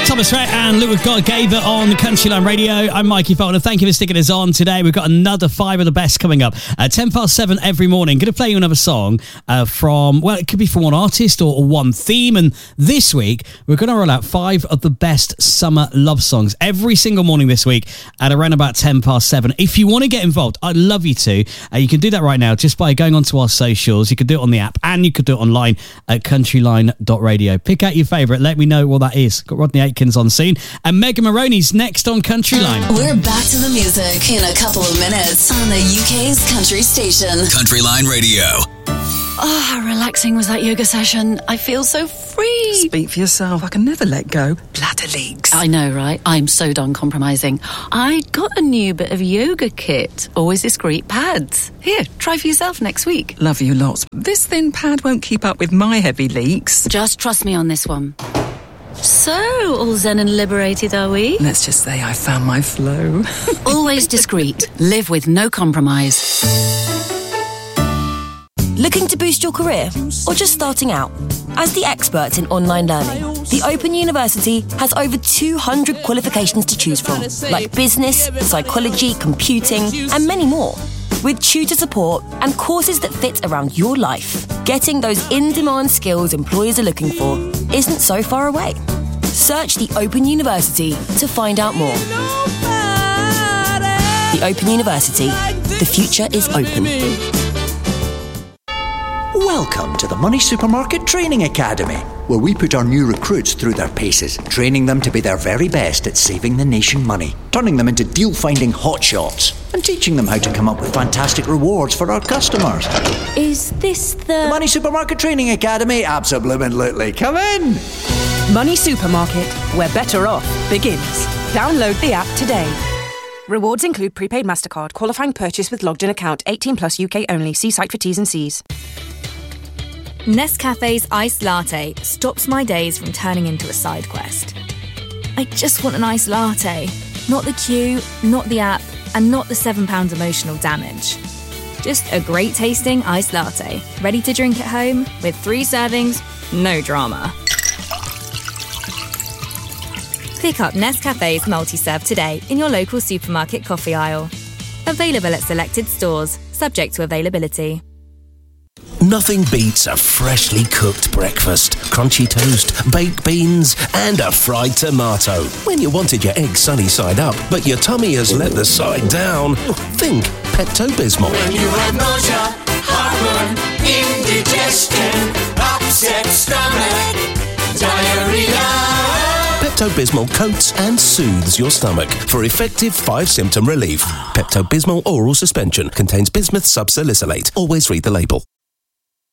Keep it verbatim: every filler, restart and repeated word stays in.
Thomas Rhett and Look What God Gave It on Countryline Radio. I'm Mikey Folder. Thank you for sticking us on today. We've got another five of the best coming up at ten past seven every morning. Going to play you another song uh, from, well, it could be from one artist or, or one theme. And this week, we're going to roll out five of the best summer love songs every single morning this week at around about ten past seven. If you want to get involved, I'd love you to. Uh, you can do that right now just by going onto our socials. You can do it on the app and you could do it online at countryline dot radio. Pick out your favourite. Let me know what that is. Got Rodney Aitkins on scene. And Megan Maroney's next on Countryline. We're back to the music in a couple of minutes on the U K's country station. Countryline Radio. Oh, how relaxing was that yoga session. I feel so free. Speak for yourself. I can never let go. Bladder leaks. I know, right? I'm so done compromising. I got a new bit of yoga kit. Always discreet pads. Here, try for yourself next week. Love you lots. This thin pad won't keep up with my heavy leaks. Just trust me on this one. So, all zen and liberated, are we? Let's just say I found my flow. Always discreet. Live with no compromise. Looking to boost your career or just starting out? As the experts in online learning, the Open University has over two hundred qualifications to choose from, like business, psychology, computing, and many more. With tutor support and courses that fit around your life, getting those in-demand skills employers are looking for isn't so far away. Search the Open University to find out more. The Open University. The future is open. Welcome to the Money Supermarket Training Academy, where we put our new recruits through their paces, training them to be their very best at saving the nation money, turning them into deal-finding hotshots, and teaching them how to come up with fantastic rewards for our customers. Is this the... The Money Supermarket Training Academy? Absolutely. Come in! Money Supermarket, where better off begins. Download the app today. Rewards include prepaid MasterCard, qualifying purchase with logged-in account, eighteen plus U K only. See site for T's and C's. Nescafe's iced latte stops my days from turning into a side quest. I just want an iced latte. Not the queue, not the app, and not the seven pounds emotional damage. Just a great tasting iced latte, ready to drink at home with three servings, no drama. Pick up Nescafe's multi-serve today in your local supermarket coffee aisle. Available at selected stores, subject to availability. Nothing beats a freshly cooked breakfast, crunchy toast, baked beans, and a fried tomato. When you wanted your egg sunny side up, but your tummy has let the side down, think Pepto-Bismol. When you have nausea, heartburn, indigestion, upset stomach, diarrhea. Pepto-Bismol coats and soothes your stomach for effective five-symptom relief. Pepto-Bismol oral suspension contains bismuth subsalicylate. Always read the label.